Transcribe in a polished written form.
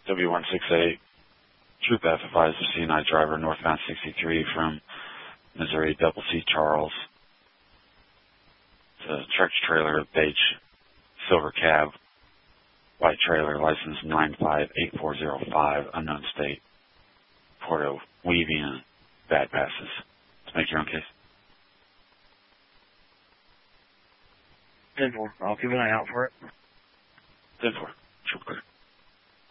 W168, Troop F advised the C9 driver northbound 63 from Missouri, Double C Charles. It's a tractor trailer, beige, silver cab, white trailer, license 958405, unknown state, Porto, weaving and bad passes. Let's make your own case. 10-4. I'll keep an eye out for it. 10-4. Trooper.